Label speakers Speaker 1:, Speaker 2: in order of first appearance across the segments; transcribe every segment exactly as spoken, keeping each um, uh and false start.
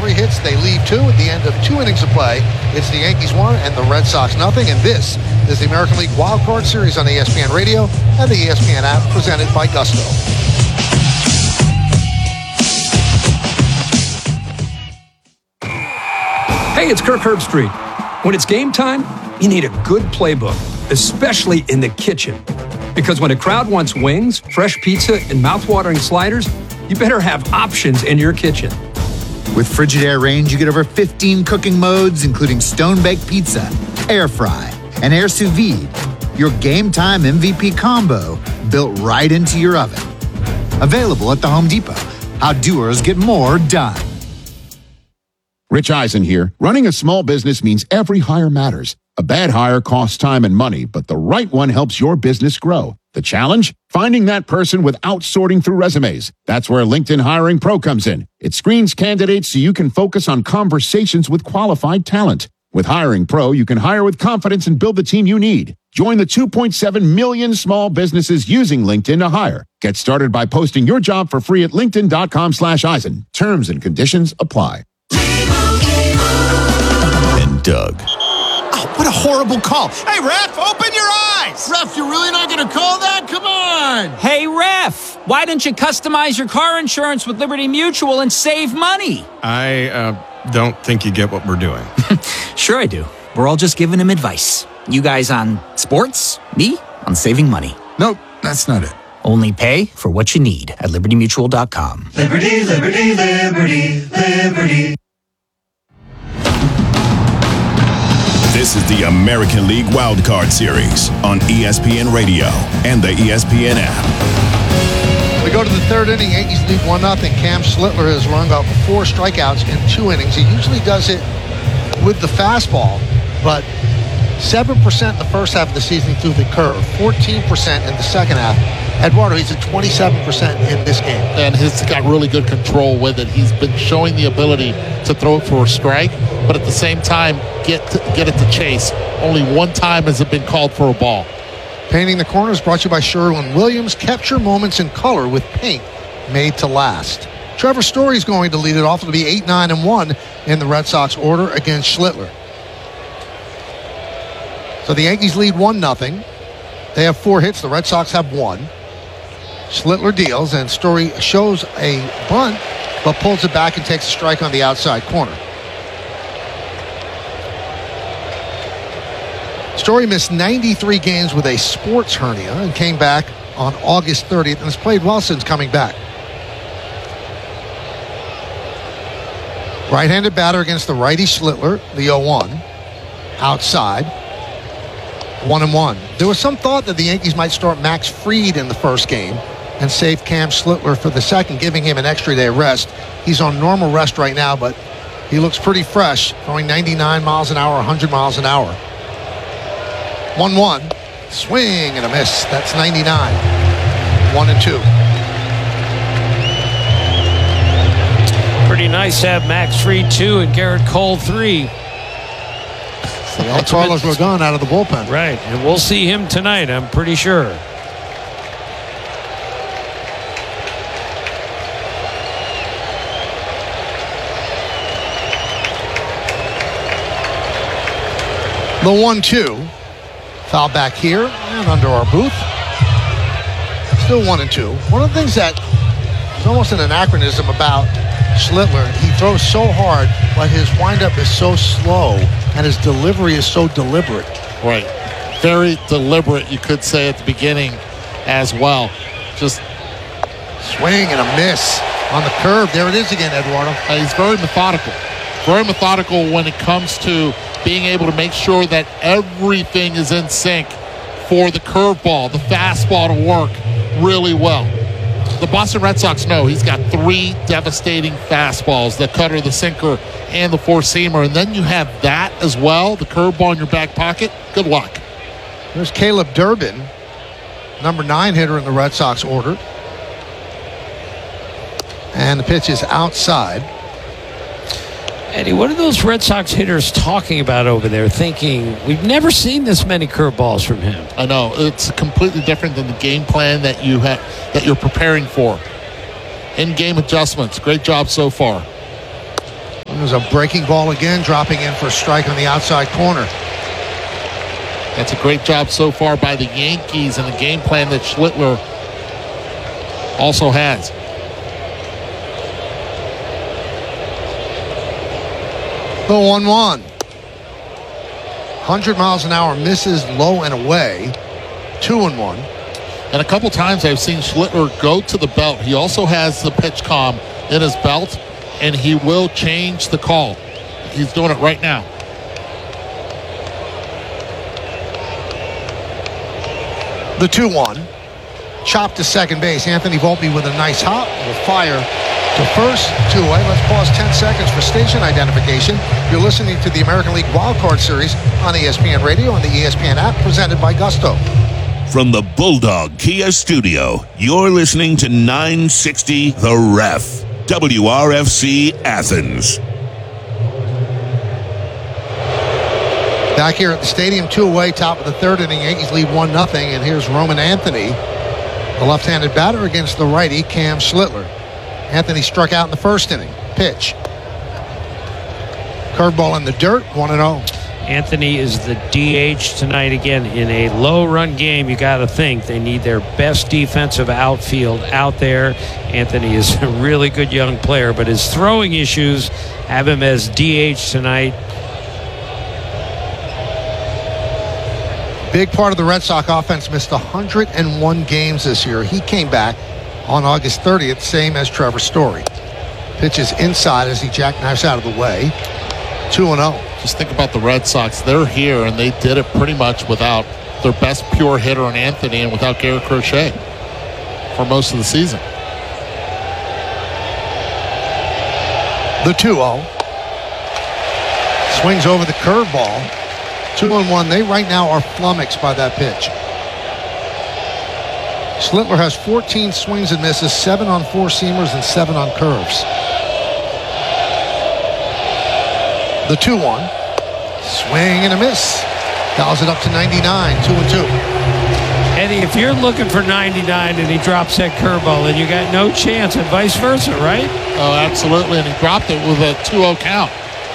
Speaker 1: three hits. They leave two at the end of two innings of play. It's the Yankees one and the Red Sox nothing. And this is the American League Wild Card Series on E S P N Radio and the E S P N app, presented by Gusto.
Speaker 2: Hey, it's Kirk Herbstreit. When it's game time, you need a good playbook, especially in the kitchen. Because when a crowd wants wings, fresh pizza, and mouthwatering sliders, you better have options in your kitchen.
Speaker 3: With Frigidaire Range, you get over fifteen cooking modes, including stone-baked pizza, air fry, and air sous vide. Your game time M V P combo built right into your oven. Available at the Home Depot. How doers get more done.
Speaker 4: Rich Eisen here. Running a small business means every hire matters. A bad hire costs time and money, but the right one helps your business grow. The challenge? Finding that person without sorting through resumes. That's where LinkedIn Hiring Pro comes in. It screens candidates so you can focus on conversations with qualified talent. With Hiring Pro, you can hire with confidence and build the team you need. Join the two point seven million small businesses using LinkedIn to hire. Get started by posting your job for free at linkedin.com slash Eisen. Terms and conditions apply.
Speaker 5: And Doug.
Speaker 6: Oh, what a horrible call. Hey, ref, open your eyes.
Speaker 7: Ref, you're really not going to call that? Come on.
Speaker 8: Hey, ref, why don't you customize your car insurance with Liberty Mutual and save money?
Speaker 9: I uh, don't think you get what we're doing.
Speaker 8: Sure I do. We're all just giving him advice. You guys on sports, me on saving money.
Speaker 6: Nope, that's not it.
Speaker 8: Only pay for what you need at liberty mutual dot com.
Speaker 10: Liberty, liberty, liberty, liberty.
Speaker 5: This is the American League Wildcard Series on E S P N Radio and the E S P N app.
Speaker 1: We go to the third inning. Yankees lead one nothing. Cam Schlittler has rung up four strikeouts in two innings. He usually does it with the fastball, but seven percent the first half of the season through the curve, fourteen percent in the second half. Eduardo, he's at twenty-seven percent in this game.
Speaker 11: And he's got really good control with it. He's been showing the ability to throw it for a strike, but at the same time, get to, get it to chase. Only one time has it been called for a ball.
Speaker 1: Painting the Corners brought to you by Sherwin-Williams. Capture moments in color with paint made to last. Trevor Story's going to lead it off. It'll be eight nine and one in the Red Sox order against Schlittler. So the Yankees lead one nothing. They have four hits. The Red Sox have one. Schlittler deals, and Story shows a bunt, but pulls it back and takes a strike on the outside corner. Story missed ninety-three games with a sports hernia and came back on August thirtieth and has played well since coming back. Right-handed batter against the righty Schlittler, the oh one. Outside. One and one. There was some thought that the Yankees might start Max Fried in the first game and save Cam Schlittler for the second, giving him an extra day rest. He's on normal rest right now, but he looks pretty fresh, throwing ninety-nine miles an hour, one hundred miles an hour. one one. Swing and a miss. That's ninety-nine. One and two.
Speaker 12: Pretty nice to have Max Fried two and Garrett Cole three.
Speaker 1: And Carlos Rodon out of the bullpen.
Speaker 12: Right, and we'll see him tonight, I'm pretty sure.
Speaker 1: The one two. Foul back here and under our booth. Still one and two. One of the things that is almost an anachronism about Schlittler, he throws so hard, but his windup is so slow, and his delivery is so deliberate.
Speaker 11: Right. Very deliberate, you could say, at the beginning as well. Just
Speaker 1: swing and a miss on the curve. There it is again, Eduardo.
Speaker 11: Uh, he's very methodical. Very methodical when it comes to being able to make sure that everything is in sync for the curveball, the fastball to work really well. The Boston Red Sox know he's got three devastating fastballs, the cutter, the sinker, and the four-seamer. And then you have that as well, the curveball in your back pocket. Good luck.
Speaker 1: There's Caleb Durbin, number nine hitter in the Red Sox order. And the pitch is outside.
Speaker 12: Eddie, what are those Red Sox hitters talking about over there, thinking we've never seen this many curveballs from him?
Speaker 11: I know. It's completely different than the game plan that you have, that you're preparing for. In-game adjustments. Great job so far.
Speaker 1: There's a breaking ball again, dropping in for a strike on the outside corner.
Speaker 11: That's a great job so far by the Yankees and the game plan that Schlittler also has.
Speaker 1: The one one. one hundred miles an hour misses low and away. Two and one.
Speaker 11: And a couple times I've seen Schlittler go to the belt. He also has the pitch comm in his belt, and he will change the call. He's doing it right now.
Speaker 1: The two one. Chopped to second base. Anthony Volpe with a nice hop. Will fire to first. Two away. Let's pause ten seconds for station identification. You're listening to the American League Wild Card Series on E S P N Radio and the E S P N app, presented by Gusto.
Speaker 5: From the Bulldog Kia Studio, you're listening to nine sixty The Ref, W R F C Athens.
Speaker 1: Back here at the stadium, two away, top of the third inning. Yankees lead one nothing, and here's Roman Anthony, the left-handed batter against the righty, Cam Schlittler. Anthony struck out in the first inning. Pitch. Curveball in the dirt, one and oh.
Speaker 12: Anthony is the D H tonight again. In a low-run game, you got to think they need their best defensive outfield out there. Anthony is a really good young player, but his throwing issues have him as D H tonight.
Speaker 1: Big part of the Red Sox offense missed one hundred one games this year. He came back on August thirtieth, same as Trevor Story. Pitches inside as he jackknifes out of the way. two and oh.
Speaker 11: Just think about the Red Sox. They're here, and they did it pretty much without their best pure hitter in Anthony and without Garrett Crochet for most of the season.
Speaker 1: The two oh. Swings over the curveball. Two and one. They right now are flummoxed by that pitch. Schlittler has fourteen swings and misses, seven on four-seamers and seven on curves. The two one. Swing and a miss. Dials it up to ninety-nine, two and two.
Speaker 12: Eddie, if you're looking for ninety-nine and he drops that curveball, then you got no chance, and vice versa, right?
Speaker 11: Oh, absolutely. And he dropped it with a two oh count.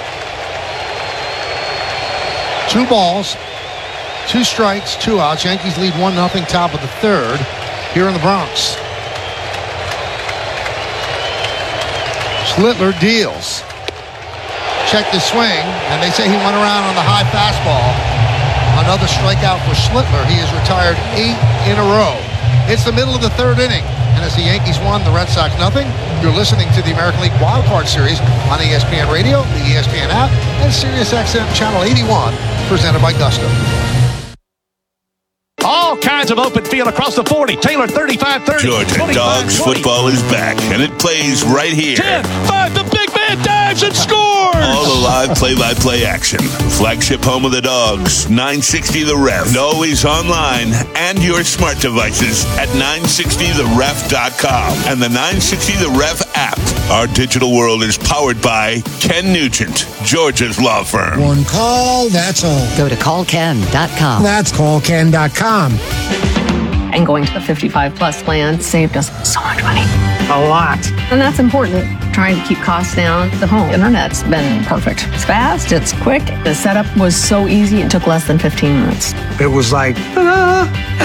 Speaker 1: Two balls, two strikes, two outs. Yankees lead one nothing, top of the third here in the Bronx. Schlittler deals. Check the swing, and they say he went around on the high fastball. Another strikeout for Schlittler. He has retired eight in a row. It's the middle of the third inning, and as the Yankees won, the Red Sox nothing. You're listening to the American League Wild Card Series on E S P N Radio, the E S P N app, and Sirius X M Channel eighty-one, presented by Gusto.
Speaker 13: All kinds of open field across the forty. Taylor thirty-five thirty.
Speaker 5: Georgia Dogs football is back, and it plays right here.
Speaker 13: ten five, the big man dives and scores!
Speaker 5: All the live play-by-play action. Flagship home of the Dogs, nine sixty The Ref. And always online and your smart devices at nine sixty the ref dot com and the nine sixty The Ref app. Our digital world is powered by Ken Nugent, Georgia's law firm.
Speaker 14: One call, that's all.
Speaker 15: Go to call ken dot com.
Speaker 14: That's call ken dot com.
Speaker 16: And going to the fifty-five plus plan saved us so much money.
Speaker 14: A lot.
Speaker 16: And that's important. Trying to keep costs down. The home internet's been perfect. It's fast, it's quick. The setup was so easy, it took less than fifteen minutes.
Speaker 14: It was like, ta-da!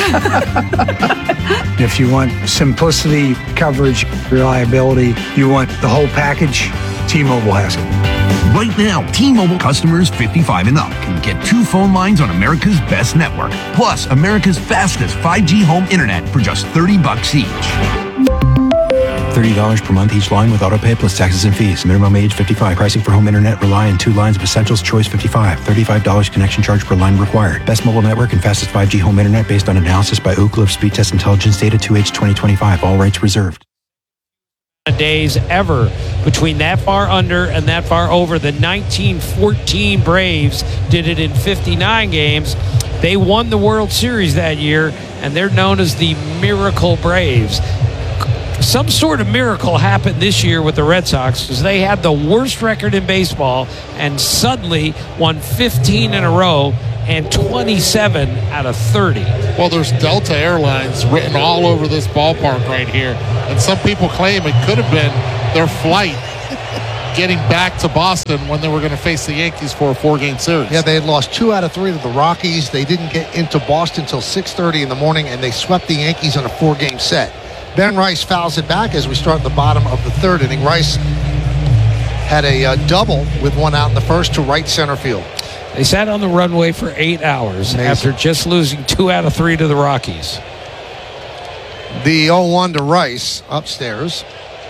Speaker 14: If you want simplicity, coverage, reliability, you want the whole package, T-Mobile has it.
Speaker 17: Right now, T-Mobile customers fifty-five and up can get two phone lines on America's best network, plus America's fastest five G home internet for just thirty bucks each.
Speaker 18: thirty dollars per month each line with autopay plus taxes and fees. Minimum age fifty-five. Pricing for home internet rely on two lines of Essentials Choice fifty-five. thirty-five dollars connection charge per line required. Best mobile network and fastest five G home internet based on analysis by Ookla of Speed Test Intelligence data two H twenty twenty-five. All rights reserved.
Speaker 12: Days ever between that far under and that far over. The nineteen fourteen Braves did it in fifty-nine games. They won the World Series that year, and they're known as the Miracle Braves. Some sort of miracle happened this year with the Red Sox because they had the worst record in baseball and suddenly won fifteen in a row and twenty-seven out of thirty.
Speaker 11: Well, there's Delta Airlines written all over this ballpark right here, and some people claim it could have been their flight getting back to Boston when they were going to face the Yankees for a four-game series.
Speaker 1: Yeah, they had lost two out of three to the Rockies. They didn't get into Boston until six thirty in the morning, and they swept the Yankees in a four-game set. Ben Rice fouls it back as we start at the bottom of the third inning. Rice had a uh, double with one out in the first to right center field.
Speaker 12: They sat on the runway for eight hours Amazing. after just losing two out of three to the Rockies.
Speaker 1: The oh one to Rice upstairs.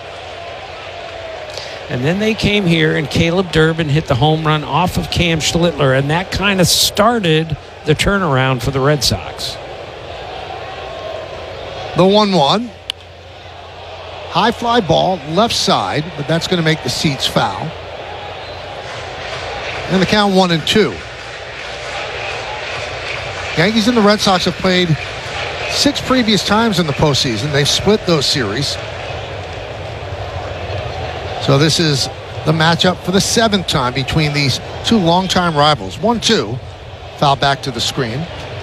Speaker 12: And then they came here, and Caleb Durbin hit the home run off of Cam Schlittler, and that kind of started the turnaround for the Red Sox.
Speaker 1: The one one. High fly ball, left side, but that's going to make the seats foul. And the count one and two. Yankees and the Red Sox have played six previous times in the postseason. They've split those series. So this is the matchup for the seventh time between these two longtime rivals. one two. Foul back to the screen.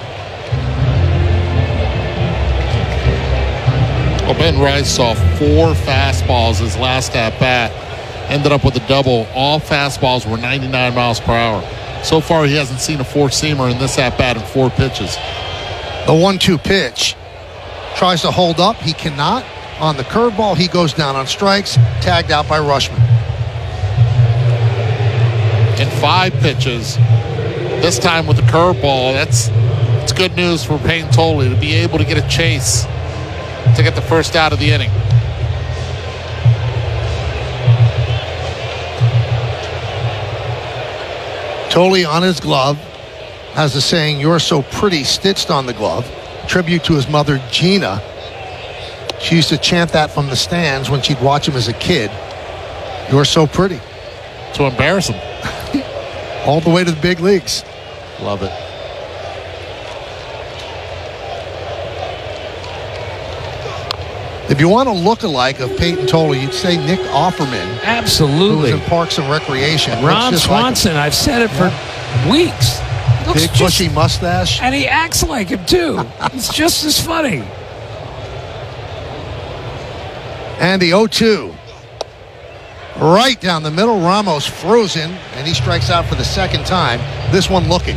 Speaker 11: Well, Ben Rice saw four fastballs his last at-bat. Ended up with a double. All fastballs were ninety-nine miles per hour. So far, he hasn't seen a four-seamer in this at-bat in four pitches.
Speaker 1: The one two pitch. Tries to hold up. He cannot. On the curveball, he goes down on strikes. Tagged out by Rushman.
Speaker 11: In five pitches, this time with the curveball, that's, that's good news for Peyton Tolley to be able to get a chase to get the first out of the inning.
Speaker 1: Tolley on his glove has the saying, "You're so pretty," stitched on the glove. Tribute to his mother, Gina. She used to chant that from the stands when she'd watch him as a kid. "You're so pretty."
Speaker 11: To embarrass him.
Speaker 1: All the way to the big leagues.
Speaker 11: Love it.
Speaker 1: If you want a look-alike of Peyton Tolley, you'd say Nick Offerman.
Speaker 12: Absolutely.
Speaker 1: Who was in Parks and Recreation.
Speaker 12: Ron Swanson. Like I've said it for yeah. weeks.
Speaker 1: Big just, bushy mustache.
Speaker 12: And he acts like him, too. It's just as funny.
Speaker 1: And the oh two. Right down the middle. Ramos frozen, and he strikes out for the second time. This one looking.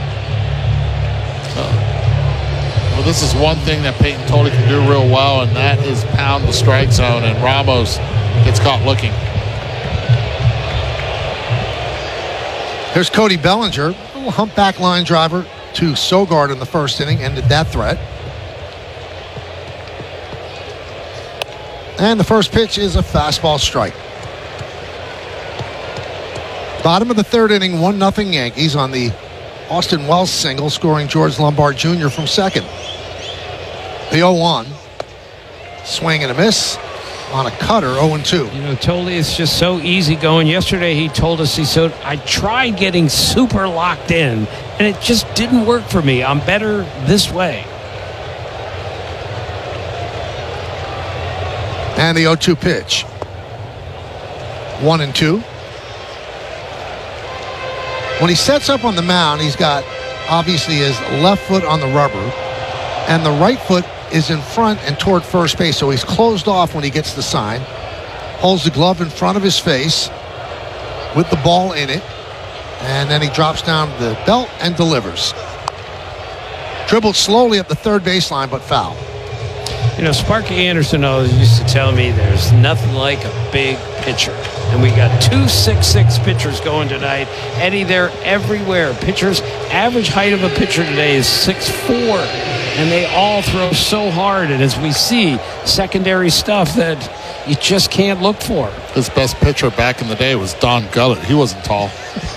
Speaker 11: Uh, well, this is one thing that Peyton Tolley can do real well, and that is pound the strike zone, and Ramos gets caught looking.
Speaker 1: There's Cody Bellinger. A little humpback line driver to Sogard in the first inning. Ended that threat. And the first pitch is a fastball strike. Bottom of the third inning, one nothing Yankees on the Austin Wells single, scoring George Lombard Junior from second. The oh one. Swing and a miss on a cutter, oh and two.
Speaker 12: You know, Tolley is just so easy going. Yesterday he told us, he said, I tried getting super locked in, and it just didn't work for me. I'm better this way.
Speaker 1: And the oh two pitch. One and two. When he sets up on the mound, he's got obviously his left foot on the rubber, and the right foot is in front and toward first base, so he's closed off when he gets the sign. Holds the glove in front of his face with the ball in it, and then he drops down the belt and delivers. Dribbled slowly up the third baseline, but foul.
Speaker 12: You know, Sparky Anderson always used to tell me there's nothing like a big pitcher. And we got two six six pitchers going tonight. Eddie, they're everywhere. Pitchers, average height of a pitcher today is six four. And they all throw so hard. And as we see, secondary stuff that you just can't look for.
Speaker 11: His best pitcher back in the day was Don Gullett. He wasn't tall.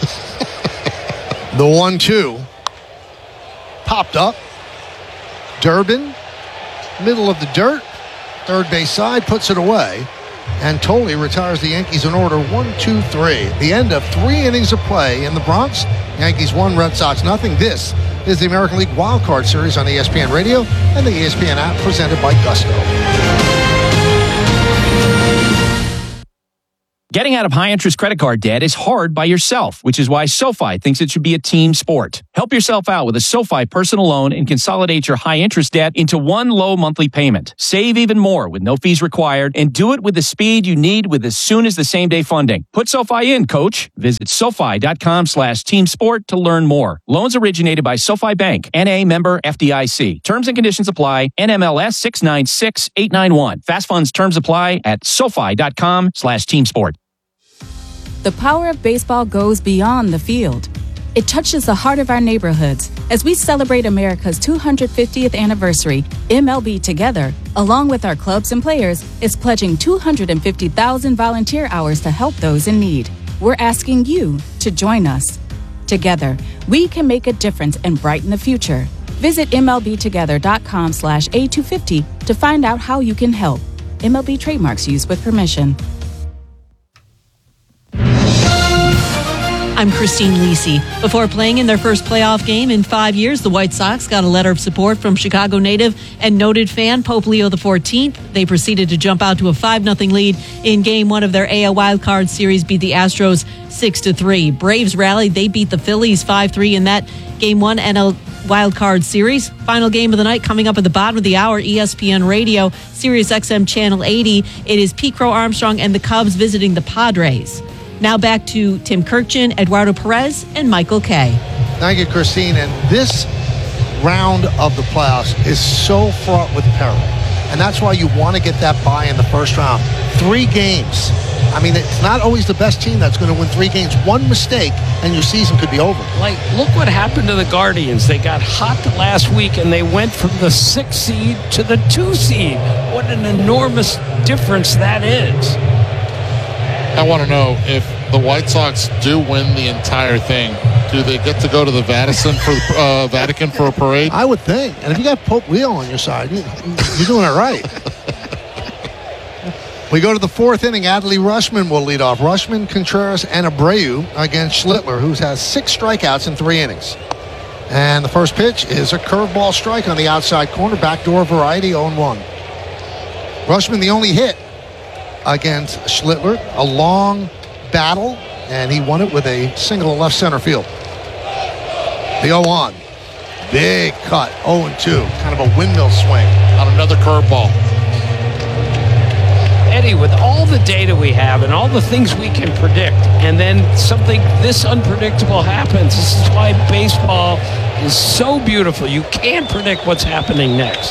Speaker 1: The one two. Popped up. Durbin. Middle of the dirt. Third base side. Puts it away. And Tolley retires the Yankees in order, one, two, three. The end of three innings of play in the Bronx. Yankees one, Red Sox nothing. This is the American League Wild Card Series on E S P N Radio and the E S P N app, presented by Gusto.
Speaker 19: Getting out of high-interest credit card debt is hard by yourself, which is why SoFi thinks it should be a team sport. Help yourself out with a SoFi personal loan and consolidate your high-interest debt into one low monthly payment. Save even more with no fees required, and do it with the speed you need with as soon as the same-day funding. Put SoFi in, coach. Visit SoFi.com slash team sport to learn more. Loans originated by SoFi Bank, N A member F D I C. Terms and conditions apply. N M L S six nine six eight nine one. Fast funds terms apply at SoFi.com slash team sport.
Speaker 20: The power of baseball goes beyond the field. It touches the heart of our neighborhoods. As we celebrate America's two hundred fiftieth anniversary, M L B Together, along with our clubs and players, is pledging two hundred fifty thousand volunteer hours to help those in need. We're asking you to join us. Together, we can make a difference and brighten the future. Visit MLBtogether.com slash A250 to find out how you can help. M L B trademarks used with permission.
Speaker 21: I'm Christine Lisi. Before playing in their first playoff game in five years, the White Sox got a letter of support from Chicago native and noted fan Pope Leo the fourteenth. They proceeded to jump out to a five nothing lead in game one of their A L wildcard series, beat the Astros six to three. Braves rallied. They beat the Phillies five three in that game one N L wildcard series. Final game of the night coming up at the bottom of the hour, E S P N Radio, Sirius X M Channel eighty. It is Pete Crow Armstrong and the Cubs visiting the Padres. Now back to Tim Kirkchin, Eduardo Perez, and Michael Kay.
Speaker 1: Thank you, Christine. And this round of the playoffs is so fraught with peril. And that's why you want to get that bye in the first round. Three games. I mean, it's not always the best team that's going to win three games. One mistake, and your season could be over.
Speaker 12: Like, look what happened to the Guardians. They got hot last week, and they went from the six seed to the two seed. What an enormous difference that is.
Speaker 11: I want to know if the White Sox do win the entire thing, do they get to go to the Vatican for uh, Vatican for a parade?
Speaker 1: I would think. And if you got Pope Leo on your side, you, you're doing it right. We go to the fourth inning. Adley Rushman will lead off. Rushman, Contreras, and Abreu against Schlittler, who has six strikeouts in three innings. And the first pitch is a curveball strike on the outside corner. Backdoor variety, oh one. Rushman, the only hit against Schlittler. A long battle, and he won it with a single left center field. The oh one. Big cut, oh two. Kind of a windmill swing
Speaker 11: on another curveball.
Speaker 12: Eddie, with all the data we have and all the things we can predict, and then something this unpredictable happens, this is why baseball is so beautiful. You can't predict what's happening next.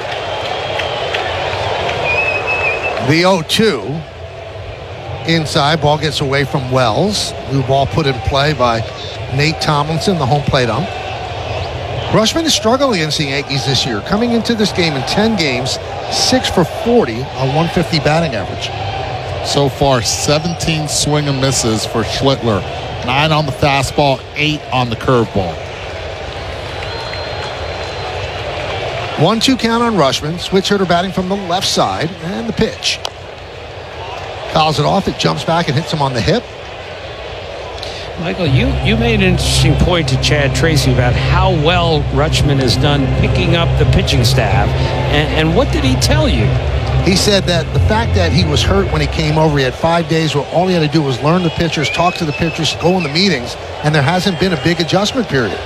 Speaker 1: The oh two. Inside, ball gets away from Wells. New ball put in play by Nate Tomlinson, the home plate ump. Rushman is struggling against the Yankees this year. Coming into this game in ten games, six for forty, a one fifty batting average.
Speaker 11: So far, seventeen swing and misses for Schlittler. Nine on the fastball, eight on the curveball.
Speaker 1: one two count on Rushman. Switch hitter batting from the left side, and the pitch. Fouls it off. It jumps back and hits him on the hip.
Speaker 12: Michael, you, you made an interesting point to Chad Tracy about how well Rutschman has done picking up the pitching staff. And, and what did he tell you?
Speaker 1: He said that the fact that he was hurt when he came over, he had five days where all he had to do was learn the pitchers, talk to the pitchers, go in the meetings, and there hasn't been a big adjustment period.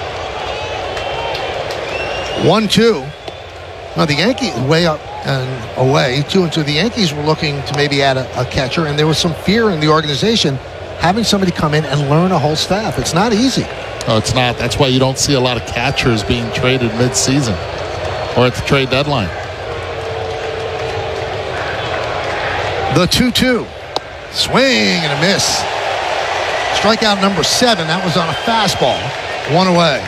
Speaker 1: one two. Now, the Yankees way up and away, two and two. The Yankees were looking to maybe add a, a catcher, and there was some fear in the organization having somebody come in and learn a whole staff. It's not easy.
Speaker 11: Oh, it's not. That's why you don't see a lot of catchers being traded mid-season or at the trade deadline.
Speaker 1: The two two. Swing and a miss. Strikeout number seven. That was on a fastball. One away.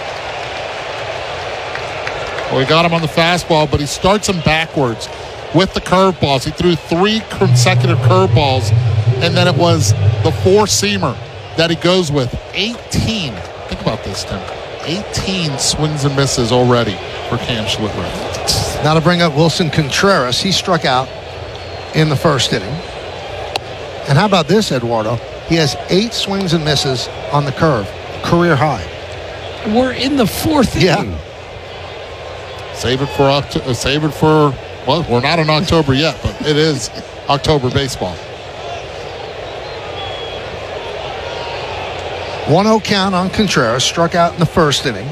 Speaker 11: Well, he got him on the fastball, but he starts him backwards with the curveballs. He threw three consecutive curveballs, and then it was the four-seamer that he goes with. eighteen. Think about this, Tim. eighteen swings and misses already for Cam Schlittler.
Speaker 1: Now to bring up Wilson Contreras. He struck out in the first inning. And how about this, Eduardo? He has eight swings and misses on the curve. Career high.
Speaker 12: We're in the fourth inning.
Speaker 1: Yeah.
Speaker 11: Save it for October. Save it for, well, we're not in October yet, but it is October baseball.
Speaker 1: one oh count on Contreras, struck out in the first inning.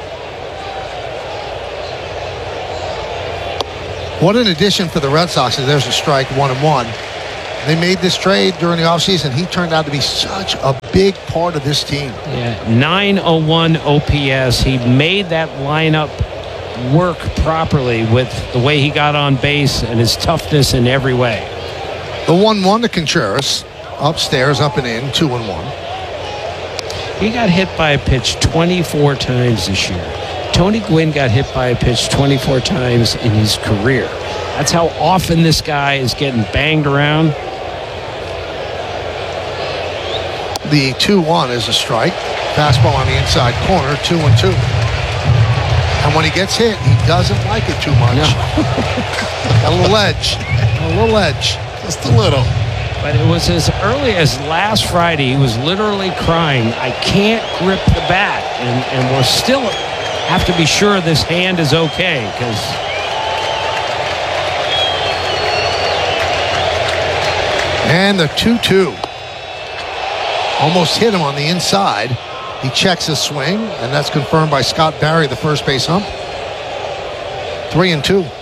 Speaker 1: What an addition for the Red Sox. There's a strike, one and one. They made this trade during the offseason. He turned out to be such a big part of this team.
Speaker 12: Yeah, nine oh one O P S. He made that lineup work properly with the way he got on base and his toughness in every way.
Speaker 1: The one one to Contreras. Upstairs, up and in, two and one.
Speaker 12: He got hit by a pitch twenty-four times this year. Tony Gwynn got hit by a pitch twenty-four times in his career. That's how often this guy is getting banged around.
Speaker 1: The two one is a strike. Fastball on the inside corner, two and two. And when he gets hit, he doesn't like it too much.
Speaker 12: No.
Speaker 1: A little edge. A little edge. Just a little.
Speaker 12: But it was as early as last Friday. He was literally crying, I can't grip the bat. And, and we'll still have to be sure this hand is okay, because
Speaker 1: and the two two. Almost hit him on the inside. He checks his swing, and that's confirmed by Scott Barry, the first base ump. Three and two.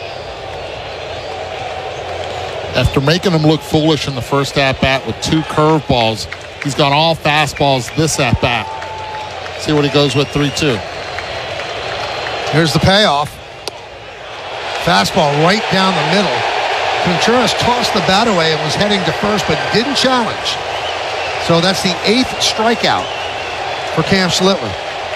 Speaker 11: After making him look foolish in the first at-bat with two curveballs, he's got all fastballs this at-bat. See what he goes with, three two.
Speaker 1: Here's the payoff. Fastball right down the middle. Contreras tossed the bat away and was heading to first, but didn't challenge. So that's the eighth strikeout for Cam Schlittler.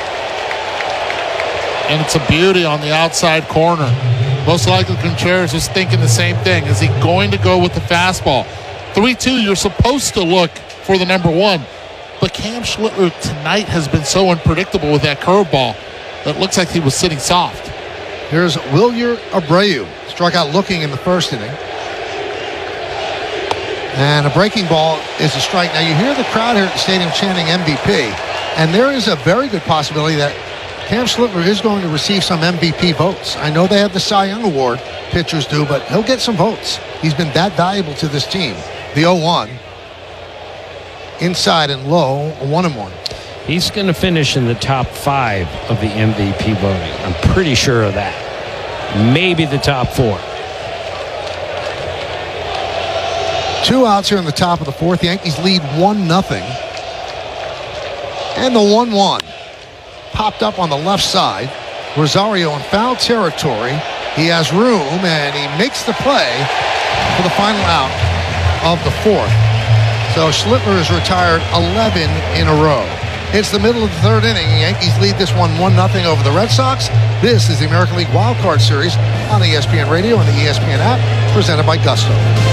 Speaker 11: And it's a beauty on the outside corner. Most likely Contreras was thinking the same thing. Is he going to go with the fastball? three two, you're supposed to look for the number one. But Cam Schlittler tonight has been so unpredictable with that curveball that it looks like he was sitting soft.
Speaker 1: Here's Wilyer Abreu. Struck out looking in the first inning. And a breaking ball is a strike. Now you hear the crowd here at the stadium chanting M V P. And there is a very good possibility that Cam Schlittler is going to receive some M V P votes. I know they have the Cy Young Award, pitchers do, but he'll get some votes. He's been that valuable to this team. The oh one. Inside and low, a one and one.
Speaker 12: He's going to finish in the top five of the M V P voting. I'm pretty sure of that. Maybe the top four.
Speaker 1: Two outs here in the top of the fourth. The Yankees lead one nothing. And the one one. Popped up on the left side. Rosario in foul territory. He has room, and he makes the play for the final out of the fourth. So Schlittler has retired eleven in a row. It's the middle of the third inning. The Yankees lead this one one nothing over the Red Sox. This is the American League Wild Card Series on E S P N Radio and the E S P N app, presented by Gusto.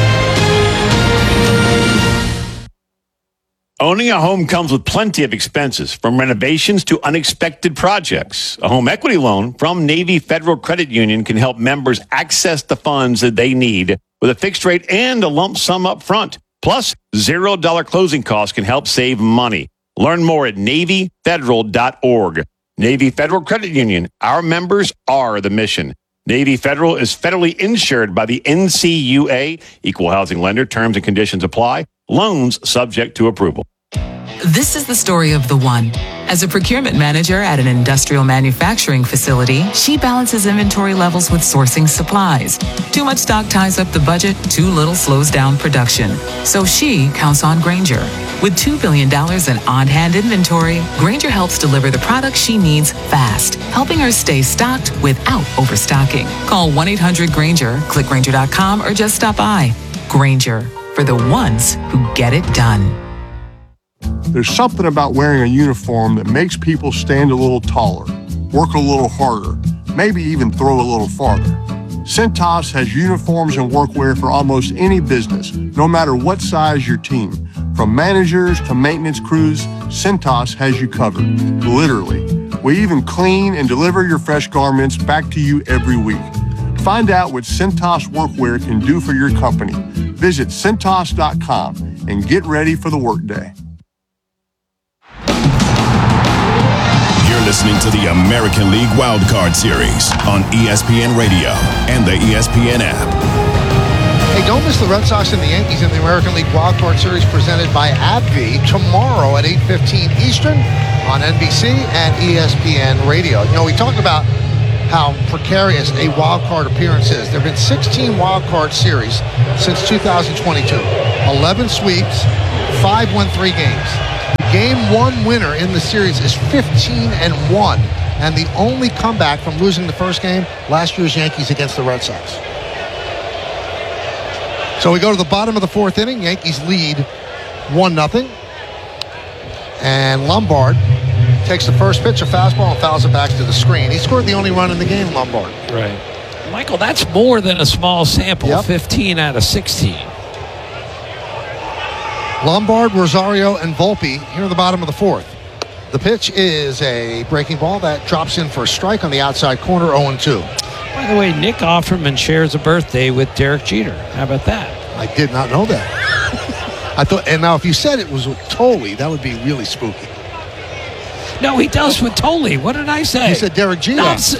Speaker 2: Owning a home comes with plenty of expenses, from renovations to unexpected projects. A home equity loan from Navy Federal Credit Union can help members access the funds that they need with a fixed rate and a lump sum up front. Plus, zero dollar closing costs can help save money. Learn more at Navy Federal dot org. Navy Federal Credit Union. Our members are the mission. Navy Federal is federally insured by the N C U A. Equal housing lender. Terms and conditions apply. Loans subject to approval.
Speaker 22: This is the story of the one. As a procurement manager at an industrial manufacturing facility, she balances inventory levels with sourcing supplies. Too much stock ties up the budget, too little slows down production. So she counts on Grainger. With two billion dollars in on-hand inventory, Grainger helps deliver the products she needs fast, helping her stay stocked without overstocking. Call one eight hundred Grainger, click Grainger dot com, or just stop by. Grainger, for the ones who get it done.
Speaker 23: There's something about wearing a uniform that makes people stand a little taller, work a little harder, maybe even throw a little farther. Cintas has uniforms and workwear for almost any business, no matter what size your team. From managers to maintenance crews, Cintas has you covered, literally. We even clean and deliver your fresh garments back to you every week. Find out what Cintas workwear can do for your company. Visit Cintas dot com and get ready for the workday.
Speaker 24: You're listening to the American League Wild Card Series on E S P N Radio and the E S P N app.
Speaker 1: Hey, Don't miss the Red Sox and the Yankees in the American League Wild Card Series presented by AbbVie tomorrow at eight fifteen Eastern on N B C and E S P N Radio. You know, we talked about how precarious a wild card appearance is. There have been sixteen wild card series since two thousand twenty-two. eleven sweeps, five won three games. Game one winner in the series is fifteen and one, and the only comeback from losing the first game, last year's Yankees against the Red Sox. So we go to the bottom of the fourth inning. Yankees lead one nothing. And Lombard takes the first pitch, a fastball, and fouls it back to the screen. He scored the only run in the game, Lombard.
Speaker 12: Right. Michael, that's more than a small sample,
Speaker 1: yep.
Speaker 12: fifteen out of sixteen.
Speaker 1: Lombard, Rosario, and Volpe here at the bottom of the fourth. The pitch is a breaking ball that drops in for a strike on the outside corner, oh and two.
Speaker 12: By the way, Nick Offerman shares a birthday with Derek Jeter. How about that?
Speaker 1: I did not know that. I thought, and now if you said it was with Tolle, that would be really spooky.
Speaker 12: No, he does with Tolle. What did I say?
Speaker 1: You said Derek Jeter.
Speaker 12: No, s-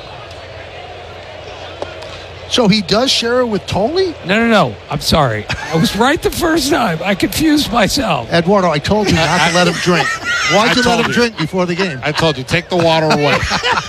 Speaker 1: so he does share it with Tolle?
Speaker 12: No, no, no. I'm sorry. I was right the first time. I confused myself.
Speaker 1: Eduardo, I told you not to let him drink. Why'd
Speaker 11: I
Speaker 1: you let him
Speaker 11: you.
Speaker 1: drink before the game?
Speaker 11: I told you, take the water away.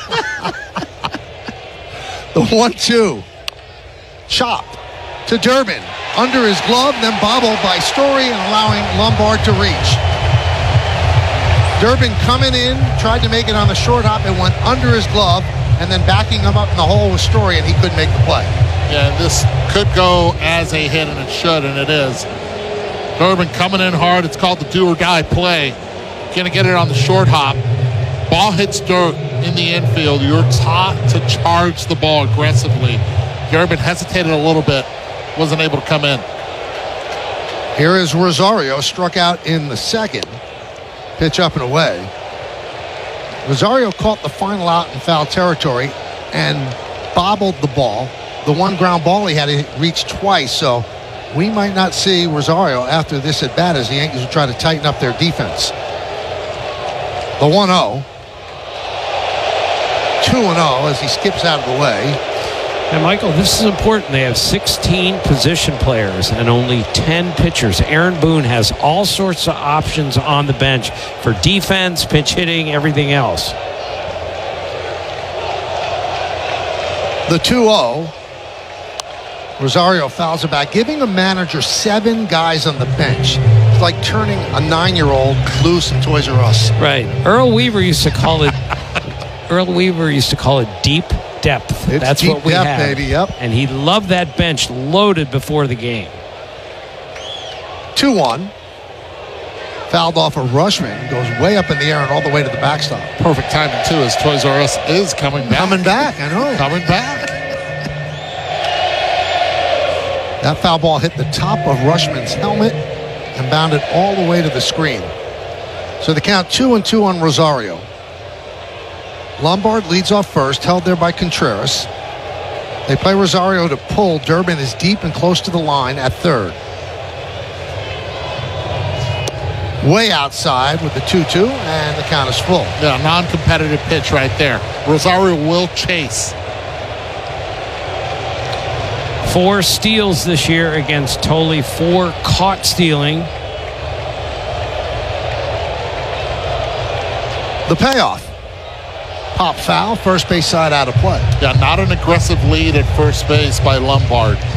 Speaker 1: The one two. Chop to Durbin. Under his glove, then bobbled by Story and allowing Lombard to reach. Durbin coming in, tried to make it on the short hop. It went under his glove, and then backing him up in the hole was Story, and he couldn't make the play.
Speaker 11: Yeah, this could go as a hit, and it should, and it is. Durbin coming in hard. It's called the do-or-die play. Going to get it on the short hop. Ball hits dirt in the infield. You're taught to charge the ball aggressively. Durbin hesitated a little bit. Wasn't able to come in.
Speaker 1: Here is Rosario, struck out in the second. Pitch up and away. Rosario caught the final out in foul territory and bobbled the ball. The one ground ball he had to reach twice, so we might not see Rosario after this at bat as the Yankees will try to tighten up their defense. The one oh. two and oh as he skips out of the way.
Speaker 12: And Michael, this is important. They have sixteen position players and only ten pitchers. Aaron Boone has all sorts of options on the bench for defense, pitch hitting, everything else.
Speaker 1: The two oh. Rosario fouls it back, giving a manager seven guys on the bench. It's like turning a nine-year-old loose in Toys R Us.
Speaker 12: Right. Earl Weaver used to call it Earl Weaver used to call it deep depth.
Speaker 1: It's
Speaker 12: That's
Speaker 1: deep
Speaker 12: what we
Speaker 1: depth,
Speaker 12: have.
Speaker 1: baby, yep.
Speaker 12: And he loved that bench loaded before the game.
Speaker 1: two one. Fouled off a Rushman. Goes way up in the air and all the way to the backstop.
Speaker 11: Perfect timing, too, as Toys R Us is coming back.
Speaker 1: Coming back, I know.
Speaker 11: Coming back.
Speaker 1: That foul ball hit the top of Rushman's helmet and bounded all the way to the screen. So the count two and two on Rosario. Lombard leads off first, held there by Contreras. They play Rosario to pull. Durbin is deep and close to the line at third. Way outside with the two two, and the count is full.
Speaker 11: Yeah, non-competitive pitch right there. Rosario will chase.
Speaker 12: Four steals this year against Tolle, four caught stealing.
Speaker 1: The payoff. Pop foul, first base side out of play.
Speaker 11: Yeah, not an aggressive lead at first base by Lombard.